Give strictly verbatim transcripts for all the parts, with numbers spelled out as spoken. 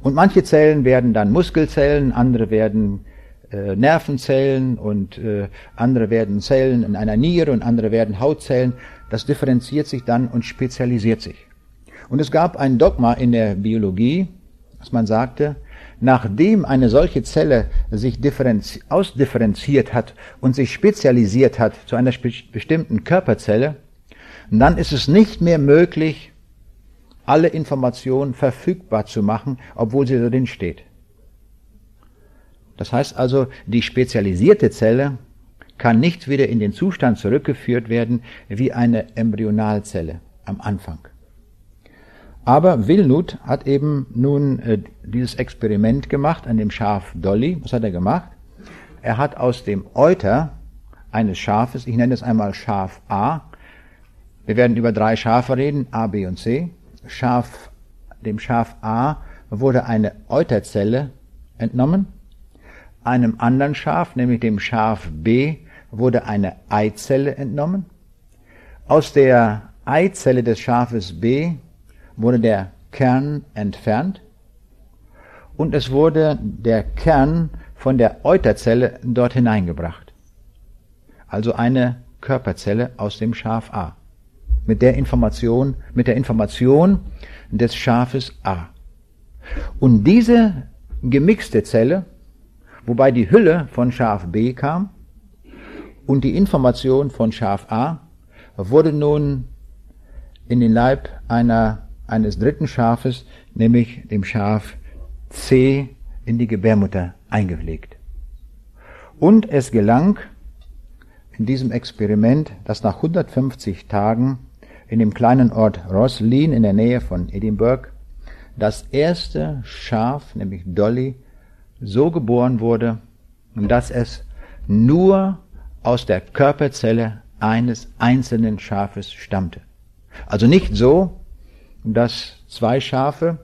Und manche Zellen werden dann Muskelzellen, andere werden äh, Nervenzellen und äh, andere werden Zellen in einer Niere und andere werden Hautzellen. Das differenziert sich dann und spezialisiert sich. Und es gab ein Dogma in der Biologie, dass man sagte, nachdem eine solche Zelle sich differenzi- ausdifferenziert hat und sich spezialisiert hat zu einer spe- bestimmten Körperzelle, dann ist es nicht mehr möglich, alle Informationen verfügbar zu machen, obwohl sie darin steht. Das heißt also, die spezialisierte Zelle kann nicht wieder in den Zustand zurückgeführt werden wie eine Embryonalzelle am Anfang. Aber Wilnuth hat eben nun äh, dieses Experiment gemacht an dem Schaf Dolly. Was hat er gemacht? Er hat aus dem Euter eines Schafes, ich nenne es einmal Schaf A, wir werden über drei Schafe reden, A, B und C. Schaf, dem Schaf A wurde eine Euterzelle entnommen. Einem anderen Schaf, nämlich dem Schaf B, wurde eine Eizelle entnommen. Aus der Eizelle des Schafes B wurde der Kern entfernt und es wurde der Kern von der Euterzelle dort hineingebracht. Also eine Körperzelle aus dem Schaf A. Mit der Information, mit der Information des Schafes A. Und diese gemixte Zelle, wobei die Hülle von Schaf B kam und die Information von Schaf A, wurde nun in den Leib einer eines dritten Schafes, nämlich dem Schaf C, in die Gebärmutter eingepflegt. Und es gelang in diesem Experiment, dass nach hundertfünfzig Tagen in dem kleinen Ort Roslin in der Nähe von Edinburgh das erste Schaf, nämlich Dolly, so geboren wurde, dass es nur aus der Körperzelle eines einzelnen Schafes stammte. Also nicht so, dass zwei Schafe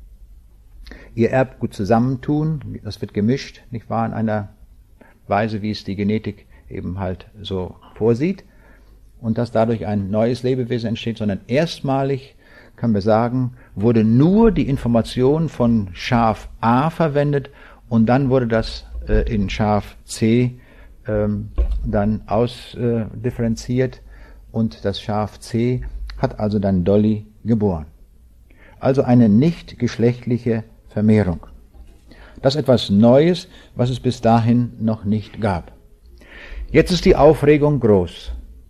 ihr Erbgut zusammentun, das wird gemischt, nicht wahr, in einer Weise, wie es die Genetik eben halt so vorsieht, und dass dadurch ein neues Lebewesen entsteht, sondern erstmalig, kann man sagen, wurde nur die Information von Schaf A verwendet und dann wurde das äh, in Schaf C ähm, dann ausdifferenziert äh, und das Schaf C hat also dann Dolly geboren. Also eine nicht geschlechtliche Vermehrung. Das ist etwas Neues, was es bis dahin noch nicht gab. Jetzt ist die Aufregung groß.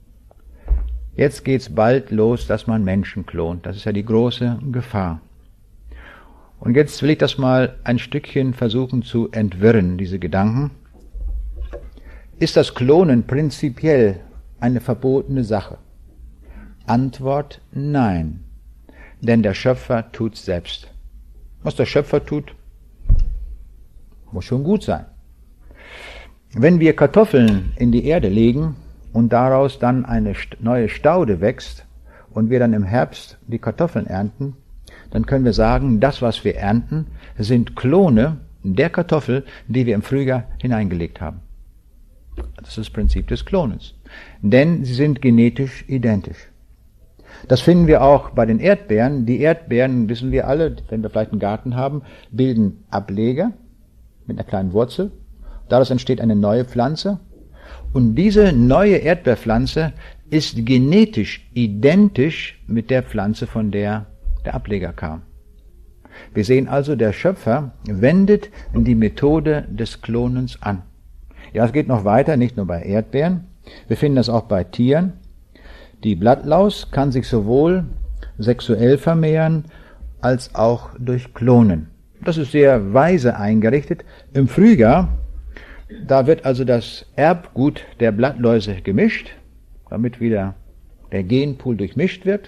Jetzt geht's bald los, dass man Menschen klont. Das ist ja die große Gefahr. Und jetzt will ich das mal ein Stückchen versuchen zu entwirren, diese Gedanken. Ist das Klonen prinzipiell eine verbotene Sache? Antwort: Nein. Denn der Schöpfer tut's selbst. Was der Schöpfer tut, muss schon gut sein. Wenn wir Kartoffeln in die Erde legen und daraus dann eine neue Staude wächst und wir dann im Herbst die Kartoffeln ernten, dann können wir sagen, das, was wir ernten, sind Klone der Kartoffel, die wir im Frühjahr hineingelegt haben. Das ist das Prinzip des Klonens. Denn sie sind genetisch identisch. Das finden wir auch bei den Erdbeeren. Die Erdbeeren, wissen wir alle, wenn wir vielleicht einen Garten haben, bilden Ableger mit einer kleinen Wurzel. Daraus entsteht eine neue Pflanze. Und diese neue Erdbeerpflanze ist genetisch identisch mit der Pflanze, von der der Ableger kam. Wir sehen also, der Schöpfer wendet die Methode des Klonens an. Ja, es geht noch weiter, nicht nur bei Erdbeeren. Wir finden das auch bei Tieren. Die Blattlaus kann sich sowohl sexuell vermehren, als auch durch Klonen. Das ist sehr weise eingerichtet. Im Frühjahr, da wird also das Erbgut der Blattläuse gemischt, damit wieder der Genpool durchmischt wird.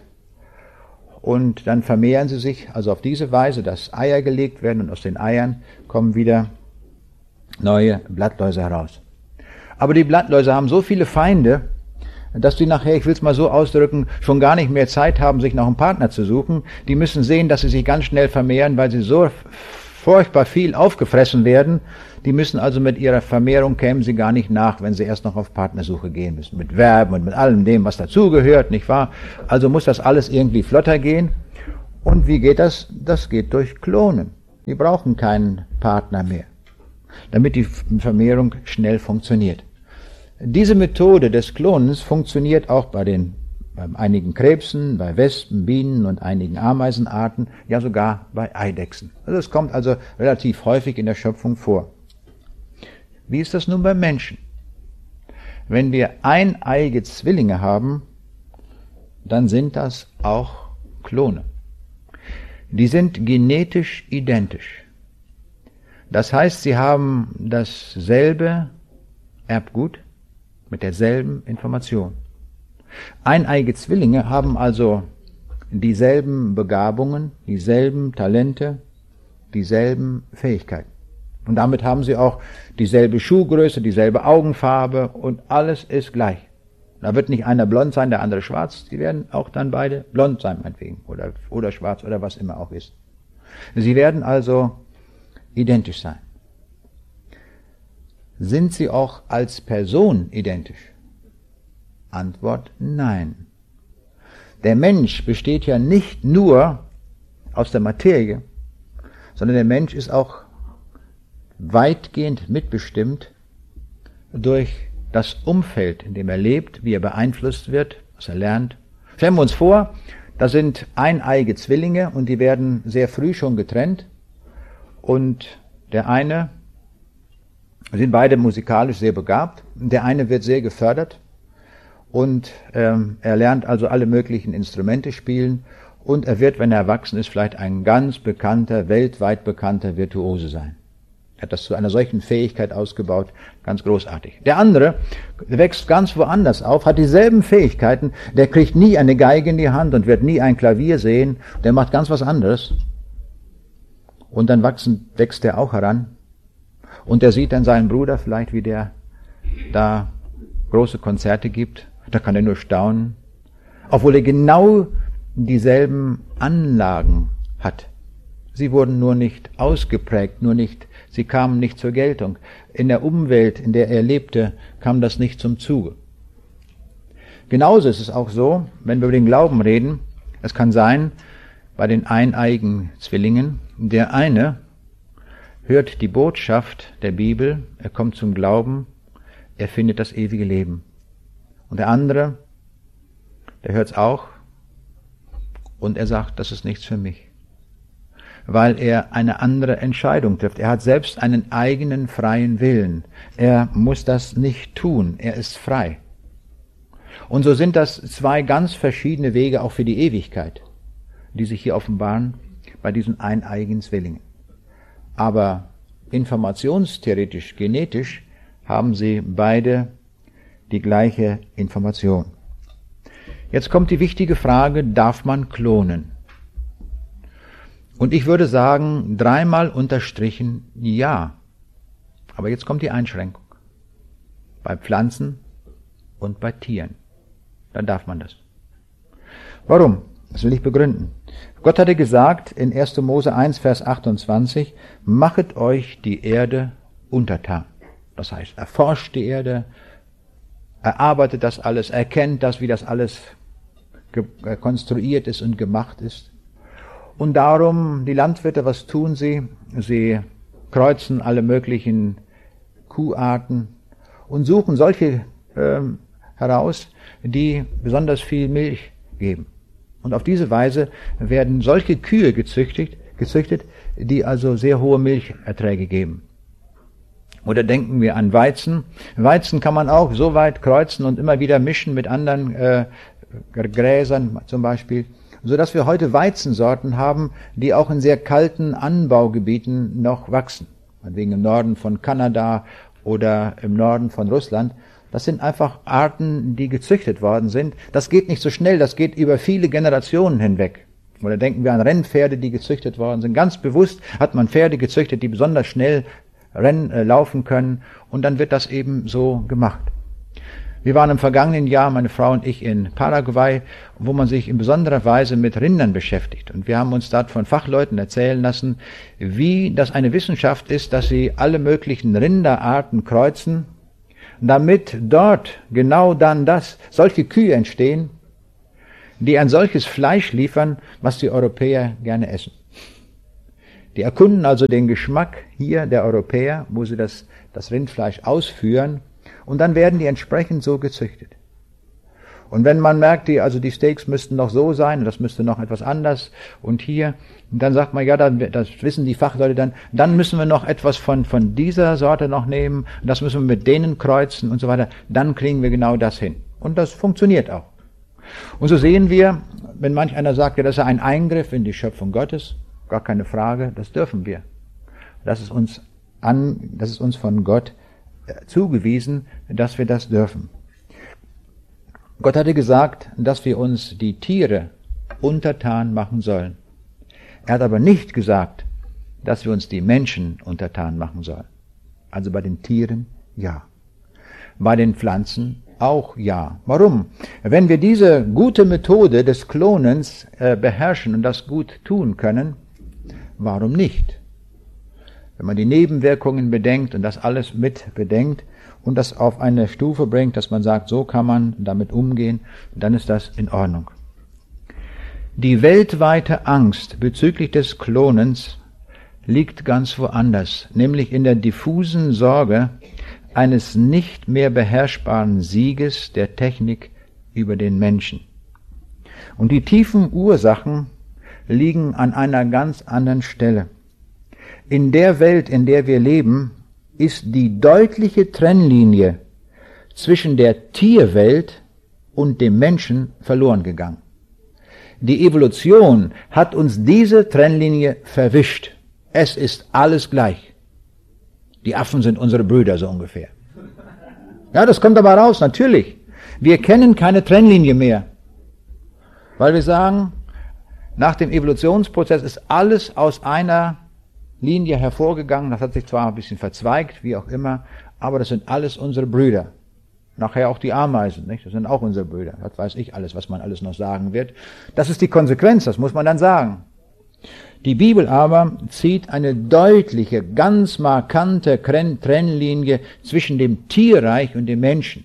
Und dann vermehren sie sich also auf diese Weise, dass Eier gelegt werden und aus den Eiern kommen wieder neue Blattläuse heraus. Aber die Blattläuse haben so viele Feinde, dass die nachher, ich will es mal so ausdrücken, schon gar nicht mehr Zeit haben, sich noch einen Partner zu suchen. Die müssen sehen, dass sie sich ganz schnell vermehren, weil sie so furchtbar viel aufgefressen werden. Die müssen also mit ihrer Vermehrung, kämen sie gar nicht nach, wenn sie erst noch auf Partnersuche gehen müssen. Mit Verben und mit allem dem, was dazugehört, nicht wahr? Also muss das alles irgendwie flotter gehen. Und wie geht das? Das geht durch Klonen. Die brauchen keinen Partner mehr, damit die Vermehrung schnell funktioniert. Diese Methode des Klonens funktioniert auch bei den bei einigen Krebsen, bei Wespen, Bienen und einigen Ameisenarten, ja sogar bei Eidechsen. Also es kommt also relativ häufig in der Schöpfung vor. Wie ist das nun beim Menschen? Wenn wir eineige Zwillinge haben, dann sind das auch Klone. Die sind genetisch identisch. Das heißt, sie haben dasselbe Erbgut mit derselben Information. Eineige Zwillinge haben also dieselben Begabungen, dieselben Talente, dieselben Fähigkeiten. Und damit haben sie auch dieselbe Schuhgröße, dieselbe Augenfarbe und alles ist gleich. Da wird nicht einer blond sein, der andere schwarz. Die werden auch dann beide blond sein, meinetwegen. Oder, oder schwarz oder was immer auch ist. Sie werden also identisch sein. Sind sie auch als Person identisch? Antwort: Nein. Der Mensch besteht ja nicht nur aus der Materie, sondern der Mensch ist auch weitgehend mitbestimmt durch das Umfeld, in dem er lebt, wie er beeinflusst wird, was er lernt. Stellen wir uns vor, da sind eineige Zwillinge und die werden sehr früh schon getrennt und der eine, sind beide musikalisch sehr begabt, der eine wird sehr gefördert und ähm, er lernt also alle möglichen Instrumente spielen und er wird, wenn er erwachsen ist, vielleicht ein ganz bekannter, weltweit bekannter Virtuose sein. Er hat das zu einer solchen Fähigkeit ausgebaut, ganz großartig. Der andere wächst ganz woanders auf, hat dieselben Fähigkeiten, der kriegt nie eine Geige in die Hand und wird nie ein Klavier sehen, der macht ganz was anderes. Und dann wachsen, wächst er auch heran und er sieht dann seinen Bruder vielleicht, wie der da große Konzerte gibt, da kann er nur staunen, obwohl er genau dieselben Anlagen hat. Sie wurden nur nicht ausgeprägt, nur nicht, sie kamen nicht zur Geltung. In der Umwelt, in der er lebte, kam das nicht zum Zuge. Genauso ist es auch so, wenn wir über den Glauben reden, es kann sein, bei den eineigen Zwillingen, der eine hört die Botschaft der Bibel, er kommt zum Glauben, er findet das ewige Leben. Und der andere, der hört es auch und er sagt, das ist nichts für mich. Weil er eine andere Entscheidung trifft. Er hat selbst einen eigenen freien Willen. Er muss das nicht tun. Er ist frei. Und so sind das zwei ganz verschiedene Wege auch für die Ewigkeit, die sich hier offenbaren bei diesen eineigen Zwillingen. Aber informationstheoretisch, genetisch haben sie beide die gleiche Information. Jetzt kommt die wichtige Frage, darf man klonen? Und ich würde sagen, dreimal unterstrichen ja. Aber jetzt kommt die Einschränkung. Bei Pflanzen und bei Tieren. Dann darf man das. Warum? Das will ich begründen. Gott hatte gesagt in erster Mose eins, Vers achtundzwanzig, machet euch die Erde untertan. Das heißt, erforscht die Erde, erarbeitet das alles, erkennt das, wie das alles konstruiert ist und gemacht ist. Und darum, die Landwirte, was tun sie? Sie kreuzen alle möglichen Kuharten und suchen solche äh, heraus, die besonders viel Milch geben. Und auf diese Weise werden solche Kühe gezüchtet, gezüchtet, die also sehr hohe Milcherträge geben. Oder denken wir an Weizen. Weizen kann man auch so weit kreuzen und immer wieder mischen mit anderen äh, Gräsern zum Beispiel, so dass wir heute Weizensorten haben, die auch in sehr kalten Anbaugebieten noch wachsen. Wegen im Norden von Kanada oder im Norden von Russland. Das sind einfach Arten, die gezüchtet worden sind. Das geht nicht so schnell, das geht über viele Generationen hinweg. Oder denken wir an Rennpferde, die gezüchtet worden sind. Ganz bewusst hat man Pferde gezüchtet, die besonders schnell rennen, äh, laufen können. Und dann wird das eben so gemacht. Wir waren im vergangenen Jahr, meine Frau und ich, in Paraguay, wo man sich in besonderer Weise mit Rindern beschäftigt. Und wir haben uns dort von Fachleuten erzählen lassen, wie das eine Wissenschaft ist, dass sie alle möglichen Rinderarten kreuzen, damit dort genau dann das, solche Kühe entstehen, die ein solches Fleisch liefern, was die Europäer gerne essen. Die erkunden also den Geschmack hier der Europäer, wo sie das, das Rindfleisch ausführen, und dann werden die entsprechend so gezüchtet. Und wenn man merkt, die, also die Steaks müssten noch so sein, das müsste noch etwas anders und hier, und dann sagt man, ja, dann, das wissen die Fachleute dann, dann müssen wir noch etwas von, von dieser Sorte noch nehmen, das müssen wir mit denen kreuzen und so weiter, dann kriegen wir genau das hin. Und das funktioniert auch. Und so sehen wir, wenn manch einer sagt, ja, das ist ein Eingriff in die Schöpfung Gottes, gar keine Frage, das dürfen wir. Das ist uns an, das ist uns von Gott zugewiesen, dass wir das dürfen. Gott hatte gesagt, dass wir uns die Tiere untertan machen sollen. Er hat aber nicht gesagt, dass wir uns die Menschen untertan machen sollen. Also bei den Tieren ja. Bei den Pflanzen auch ja. Warum? Wenn wir diese gute Methode des Klonens äh, beherrschen und das gut tun können, warum nicht? Wenn man die Nebenwirkungen bedenkt und das alles mit bedenkt und das auf eine Stufe bringt, dass man sagt, so kann man damit umgehen, dann ist das in Ordnung. Die weltweite Angst bezüglich des Klonens liegt ganz woanders, nämlich in der diffusen Sorge eines nicht mehr beherrschbaren Sieges der Technik über den Menschen. Und die tiefen Ursachen liegen an einer ganz anderen Stelle. In der Welt, in der wir leben, ist die deutliche Trennlinie zwischen der Tierwelt und dem Menschen verloren gegangen. Die Evolution hat uns diese Trennlinie verwischt. Es ist alles gleich. Die Affen sind unsere Brüder, so ungefähr. Ja, das kommt aber raus, natürlich. Wir kennen keine Trennlinie mehr. Weil wir sagen, nach dem Evolutionsprozess ist alles aus einer Linie hervorgegangen. Das hat sich zwar ein bisschen verzweigt, wie auch immer, aber das sind alles unsere Brüder. Nachher auch die Ameisen, nicht? Das sind auch unsere Brüder. Das weiß ich alles, was man alles noch sagen wird. Das ist die Konsequenz, das muss man dann sagen. Die Bibel aber zieht eine deutliche, ganz markante Trennlinie zwischen dem Tierreich und dem Menschen.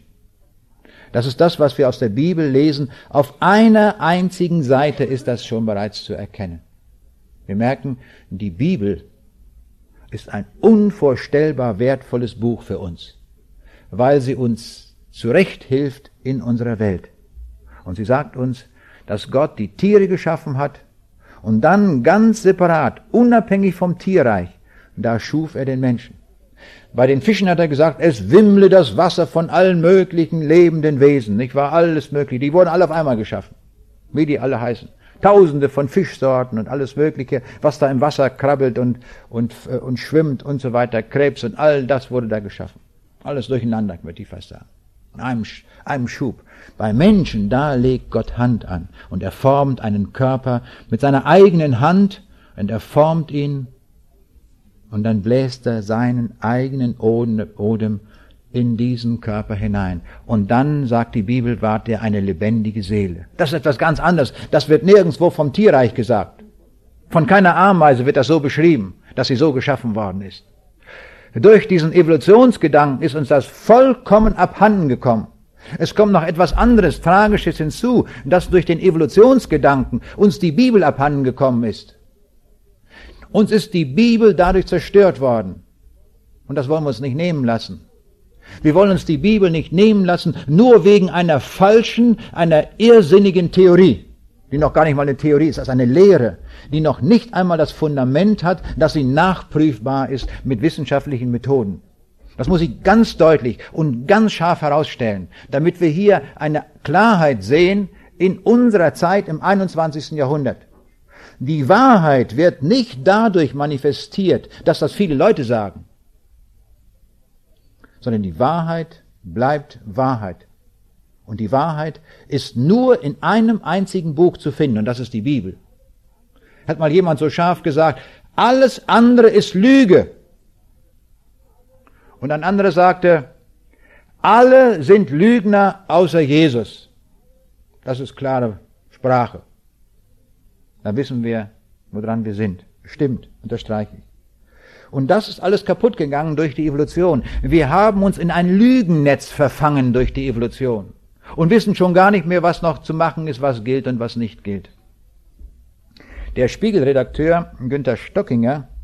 Das ist das, was wir aus der Bibel lesen. Auf einer einzigen Seite ist das schon bereits zu erkennen. Wir merken, die Bibel ist ein unvorstellbar wertvolles Buch für uns, weil sie uns zurecht hilft in unserer Welt. Und sie sagt uns, dass Gott die Tiere geschaffen hat und dann ganz separat, unabhängig vom Tierreich, da schuf er den Menschen. Bei den Fischen hat er gesagt, es wimmle das Wasser von allen möglichen lebenden Wesen, nicht wahr? Alles mögliche. Die wurden alle auf einmal geschaffen, wie die alle heißen. Tausende von Fischsorten und alles Mögliche, was da im Wasser krabbelt und, und, und schwimmt und so weiter, Krebs und all das wurde da geschaffen. Alles durcheinander, würde ich fast sagen. In einem, einem Schub. Bei Menschen, da legt Gott Hand an und er formt einen Körper mit seiner eigenen Hand und er formt ihn und dann bläst er seinen eigenen Odem in diesen Körper hinein. Und dann, sagt die Bibel, ward er eine lebendige Seele. Das ist etwas ganz anderes. Das wird nirgendwo vom Tierreich gesagt. Von keiner Ameise wird das so beschrieben, dass sie so geschaffen worden ist. Durch diesen Evolutionsgedanken ist uns das vollkommen abhanden gekommen. Es kommt noch etwas anderes, Tragisches hinzu, dass durch den Evolutionsgedanken uns die Bibel abhanden gekommen ist. Uns ist die Bibel dadurch zerstört worden. Und das wollen wir uns nicht nehmen lassen. Wir wollen uns die Bibel nicht nehmen lassen, nur wegen einer falschen, einer irrsinnigen Theorie, die noch gar nicht mal eine Theorie ist, das ist eine Lehre, die noch nicht einmal das Fundament hat, dass sie nachprüfbar ist mit wissenschaftlichen Methoden. Das muss ich ganz deutlich und ganz scharf herausstellen, damit wir hier eine Klarheit sehen in unserer Zeit im einundzwanzigsten Jahrhundert. Die Wahrheit wird nicht dadurch manifestiert, dass das viele Leute sagen, sondern die Wahrheit bleibt Wahrheit. Und die Wahrheit ist nur in einem einzigen Buch zu finden, und das ist die Bibel. Hat mal jemand so scharf gesagt, alles andere ist Lüge. Und ein anderer sagte, alle sind Lügner außer Jesus. Das ist klare Sprache. Da wissen wir, woran wir sind. Stimmt, unterstreiche ich. Und das ist alles kaputt gegangen durch die Evolution. Wir haben uns in ein Lügennetz verfangen durch die Evolution und wissen schon gar nicht mehr, was noch zu machen ist, was gilt und was nicht gilt. Der Spiegelredakteur Günther Stockinger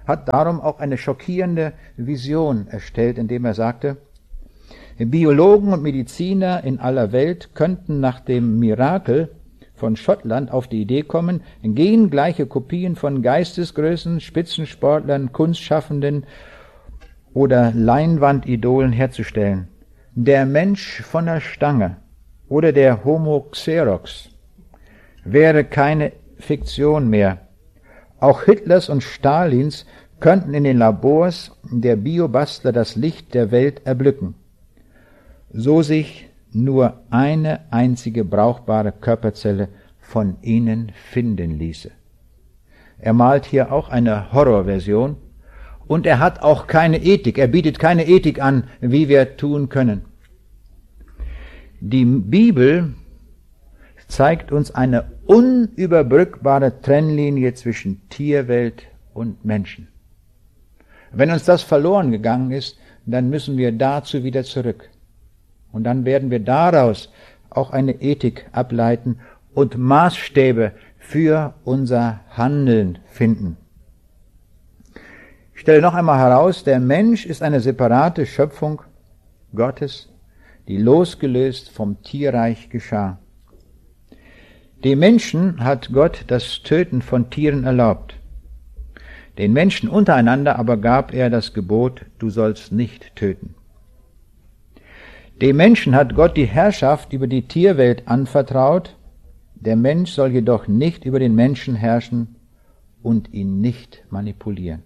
hat darum auch eine schockierende Vision erstellt, indem er sagte, Biologen und Mediziner in aller Welt könnten nach dem Mirakel von Schottland auf die Idee kommen, gengleiche Kopien von Geistesgrößen, Spitzensportlern, Kunstschaffenden oder Leinwandidolen herzustellen. Der Mensch von der Stange oder der Homo Xerox wäre keine Fiktion mehr. Auch Hitlers und Stalins könnten in den Labors der Biobastler das Licht der Welt erblicken, so sich nur eine einzige brauchbare Körperzelle von ihnen finden ließe. Er malt hier auch eine Horrorversion und er hat auch keine Ethik, er bietet keine Ethik an, wie wir tun können. Die Bibel zeigt uns eine unüberbrückbare Trennlinie zwischen Tierwelt und Menschen. Wenn uns das verloren gegangen ist, dann müssen wir dazu wieder zurück. Und dann werden wir daraus auch eine Ethik ableiten und Maßstäbe für unser Handeln finden. Ich stelle noch einmal heraus, der Mensch ist eine separate Schöpfung Gottes, die losgelöst vom Tierreich geschah. Dem Menschen hat Gott das Töten von Tieren erlaubt. Den Menschen untereinander aber gab er das Gebot, du sollst nicht töten. Dem Menschen hat Gott die Herrschaft über die Tierwelt anvertraut, der Mensch soll jedoch nicht über den Menschen herrschen und ihn nicht manipulieren.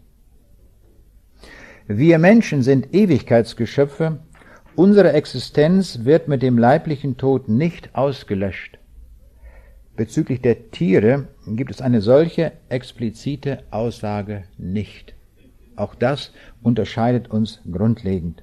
Wir Menschen sind Ewigkeitsgeschöpfe, unsere Existenz wird mit dem leiblichen Tod nicht ausgelöscht. Bezüglich der Tiere gibt es eine solche explizite Aussage nicht. Auch das unterscheidet uns grundlegend.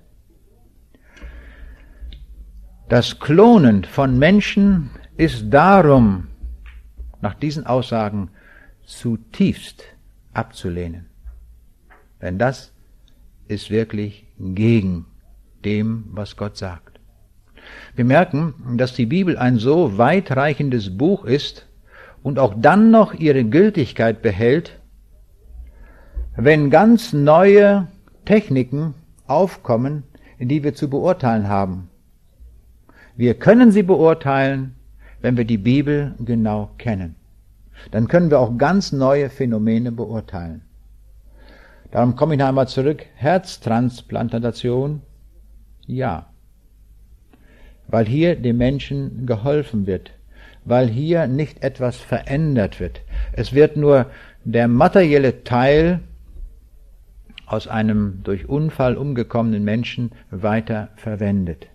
Das Klonen von Menschen ist darum, nach diesen Aussagen, zutiefst abzulehnen. Denn das ist wirklich gegen dem, was Gott sagt. Wir merken, dass die Bibel ein so weitreichendes Buch ist und auch dann noch ihre Gültigkeit behält, wenn ganz neue Techniken aufkommen, die wir zu beurteilen haben. Wir können sie beurteilen, wenn wir die Bibel genau kennen. Dann können wir auch ganz neue Phänomene beurteilen. Darum komme ich noch einmal zurück. Herztransplantation, ja. Weil hier dem Menschen geholfen wird. Weil hier nicht etwas verändert wird. Es wird nur der materielle Teil aus einem durch Unfall umgekommenen Menschen weiter verwendet.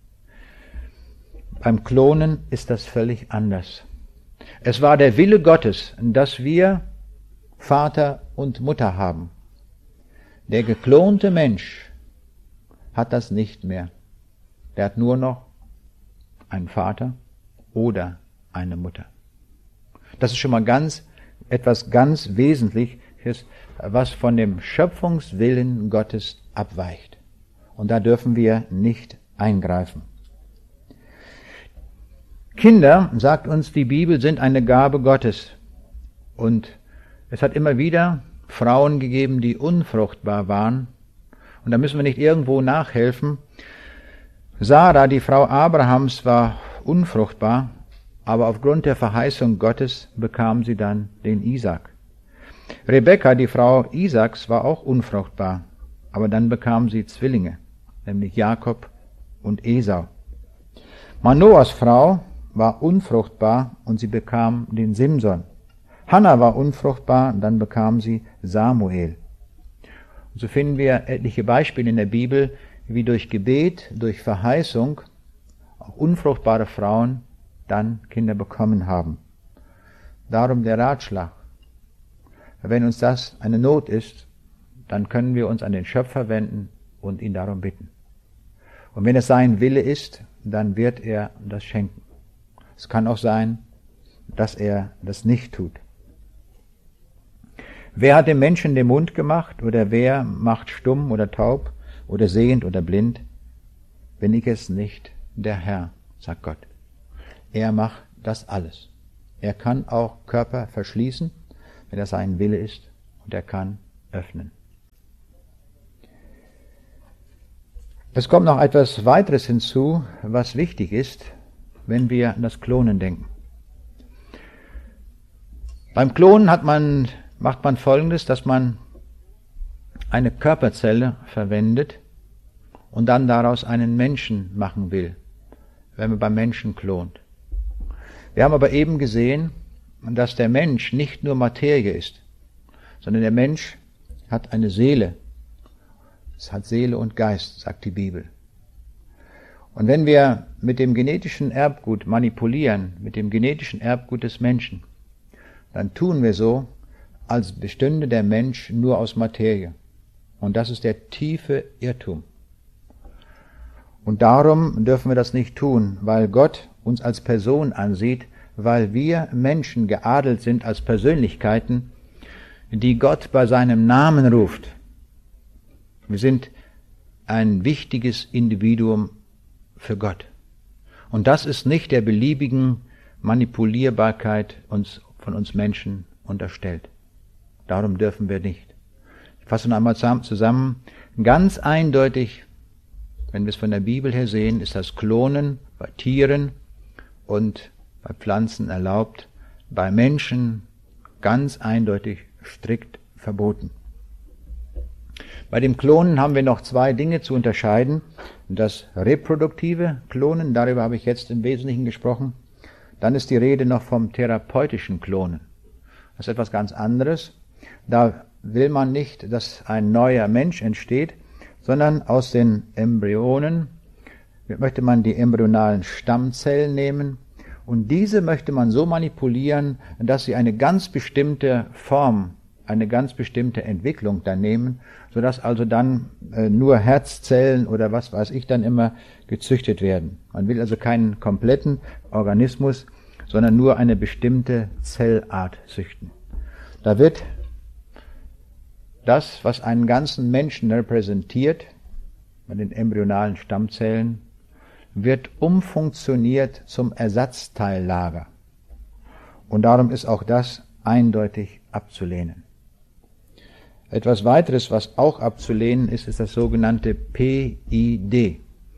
Beim Klonen ist das völlig anders. Es war der Wille Gottes, dass wir Vater und Mutter haben. Der geklonte Mensch hat das nicht mehr. Der hat nur noch einen Vater oder eine Mutter. Das ist schon mal ganz, etwas ganz Wesentliches, was von dem Schöpfungswillen Gottes abweicht. Und da dürfen wir nicht eingreifen. Kinder, sagt uns die Bibel, sind eine Gabe Gottes. Und es hat immer wieder Frauen gegeben, die unfruchtbar waren. Und da müssen wir nicht irgendwo nachhelfen. Sarah, die Frau Abrahams, war unfruchtbar, aber aufgrund der Verheißung Gottes bekam sie dann den Isaak. Rebekka, die Frau Isaaks, war auch unfruchtbar, aber dann bekam sie Zwillinge, nämlich Jakob und Esau. Manoas Frau war unfruchtbar und sie bekam den Simson. Hannah war unfruchtbar, dann bekam sie Samuel. Und so finden wir etliche Beispiele in der Bibel, wie durch Gebet, durch Verheißung auch unfruchtbare Frauen dann Kinder bekommen haben. Darum der Ratschlag. Wenn uns das eine Not ist, dann können wir uns an den Schöpfer wenden und ihn darum bitten. Und wenn es sein Wille ist, dann wird er das schenken. Es kann auch sein, dass er das nicht tut. Wer hat dem Menschen den Mund gemacht oder wer macht stumm oder taub oder sehend oder blind? Bin ich es nicht, der Herr, sagt Gott. Er macht das alles. Er kann auch Körper verschließen, wenn das sein Wille ist, und er kann öffnen. Es kommt noch etwas weiteres hinzu, was wichtig ist, wenn wir an das Klonen denken. Beim Klonen hat man, macht man Folgendes, dass man eine Körperzelle verwendet und dann daraus einen Menschen machen will, wenn man beim Menschen klont. Wir haben aber eben gesehen, dass der Mensch nicht nur Materie ist, sondern der Mensch hat eine Seele. Es hat Seele und Geist, sagt die Bibel. Und wenn wir mit dem genetischen Erbgut manipulieren, mit dem genetischen Erbgut des Menschen, dann tun wir so, als bestünde der Mensch nur aus Materie. Und das ist der tiefe Irrtum. Und darum dürfen wir das nicht tun, weil Gott uns als Person ansieht, weil wir Menschen geadelt sind als Persönlichkeiten, die Gott bei seinem Namen ruft. Wir sind ein wichtiges Individuum für Gott. Und das ist nicht der beliebigen Manipulierbarkeit uns, von uns Menschen unterstellt. Darum dürfen wir nicht. Ich fasse noch einmal zusammen. Ganz eindeutig, wenn wir es von der Bibel her sehen, ist das Klonen bei Tieren und bei Pflanzen erlaubt, bei Menschen ganz eindeutig strikt verboten. Bei dem Klonen haben wir noch zwei Dinge zu unterscheiden. Das reproduktive Klonen, darüber habe ich jetzt im Wesentlichen gesprochen. Dann ist die Rede noch vom therapeutischen Klonen. Das ist etwas ganz anderes. Da will man nicht, dass ein neuer Mensch entsteht, sondern aus den Embryonen möchte man die embryonalen Stammzellen nehmen und diese möchte man so manipulieren, dass sie eine ganz bestimmte Form, eine ganz bestimmte Entwicklung dann nehmen, sodass also dann äh, nur Herzzellen oder was weiß ich dann immer gezüchtet werden. Man will also keinen kompletten Organismus, sondern nur eine bestimmte Zellart züchten. Da wird das, was einen ganzen Menschen repräsentiert, bei den embryonalen Stammzellen, wird umfunktioniert zum Ersatzteillager. Und darum ist auch das eindeutig abzulehnen. Etwas weiteres, was auch abzulehnen ist, ist das sogenannte P I D,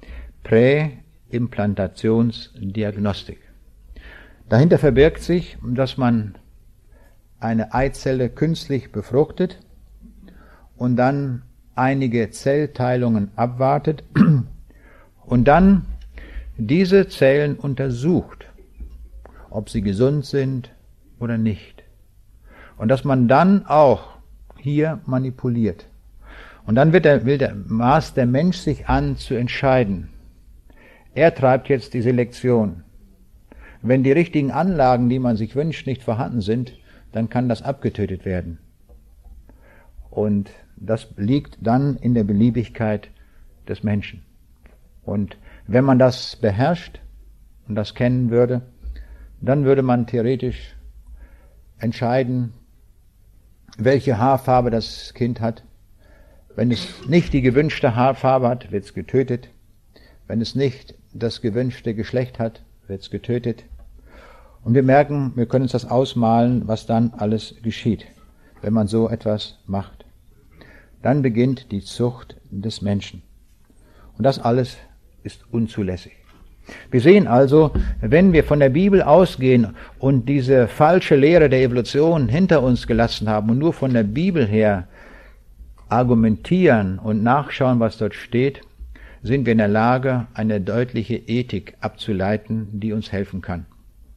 Präimplantationsdiagnostik. Dahinter verbirgt sich, dass man eine Eizelle künstlich befruchtet und dann einige Zellteilungen abwartet und dann diese Zellen untersucht, ob sie gesund sind oder nicht. Und dass man dann auch hier manipuliert. Und dann wird der, will der Maß der Mensch sich an zu entscheiden. Er treibt jetzt die Selektion. Wenn die richtigen Anlagen, die man sich wünscht, nicht vorhanden sind, dann kann das abgetötet werden. Und das liegt dann in der Beliebigkeit des Menschen. Und wenn man das beherrscht und das kennen würde, dann würde man theoretisch entscheiden, welche Haarfarbe das Kind hat. Wenn es nicht die gewünschte Haarfarbe hat, wird es getötet. Wenn es nicht das gewünschte Geschlecht hat, wird es getötet. Und wir merken, wir können uns das ausmalen, was dann alles geschieht, wenn man so etwas macht. Dann beginnt die Zucht des Menschen. Und das alles ist unzulässig. Wir sehen also, wenn wir von der Bibel ausgehen und diese falsche Lehre der Evolution hinter uns gelassen haben und nur von der Bibel her argumentieren und nachschauen, was dort steht, sind wir in der Lage, eine deutliche Ethik abzuleiten, die uns helfen kann.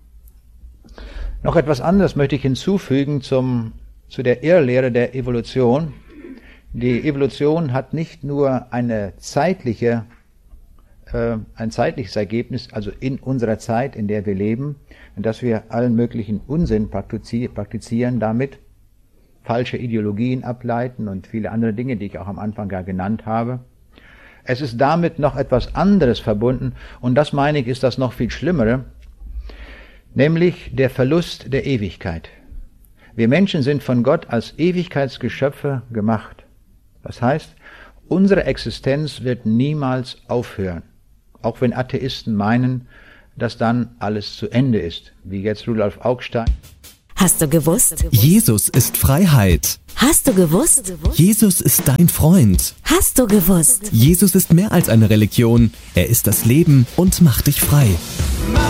Noch etwas anderes möchte ich hinzufügen zum, zu der Irrlehre der Evolution. Die Evolution hat nicht nur eine zeitliche ein zeitliches Ergebnis, also in unserer Zeit, in der wir leben, dass wir allen möglichen Unsinn praktizieren damit, falsche Ideologien ableiten und viele andere Dinge, die ich auch am Anfang gar genannt habe. Es ist damit noch etwas anderes verbunden und das meine ich, ist das noch viel Schlimmere, nämlich der Verlust der Ewigkeit. Wir Menschen sind von Gott als Ewigkeitsgeschöpfe gemacht. Das heißt, unsere Existenz wird niemals aufhören. Auch wenn Atheisten meinen, dass dann alles zu Ende ist, wie jetzt Rudolf Augstein. Hast du gewusst? Jesus ist Freiheit. Hast du gewusst? Jesus ist dein Freund. Hast du gewusst? Jesus ist mehr als eine Religion. Er ist das Leben und macht dich frei.